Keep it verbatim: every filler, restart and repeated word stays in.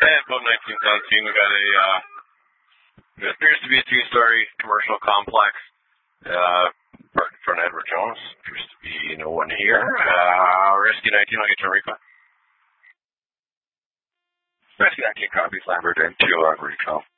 And about nineteen seventeen, we got a, uh, it appears to be a two-story commercial complex, uh, parked in front of Edward Jones. Appears to be no one here. Uh, Rescue nineteen, I'll get your recall. Rescue nineteen copies, Lambert and two on recall.